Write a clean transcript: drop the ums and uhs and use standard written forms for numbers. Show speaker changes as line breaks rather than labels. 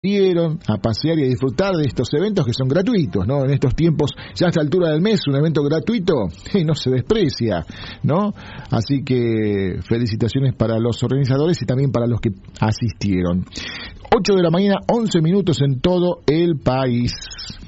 a pasear y a disfrutar de estos eventos que son gratuitos, ¿no? En estos tiempos, ya a esta altura del mes, un evento gratuito no se desprecia, ¿no? Así que felicitaciones para los organizadores y también para los que asistieron. 8 de la mañana, 11 minutos en todo el país.